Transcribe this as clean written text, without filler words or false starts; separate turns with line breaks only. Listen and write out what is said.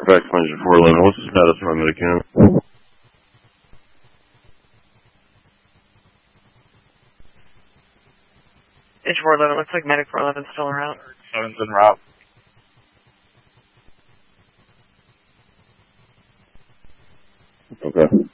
Back Engine 411. What's the status of my Medicam?
Engine 411, looks like Medic 411 still en route.
7's en route.
Okay.